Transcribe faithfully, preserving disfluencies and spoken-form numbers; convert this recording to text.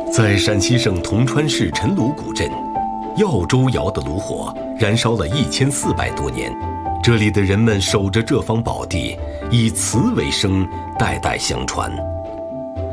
在陕西省铜川市陈鲁古镇，耀州窑的炉火燃烧了一千四百多年，这里的人们守着这方宝地，以瓷为生，代代相传。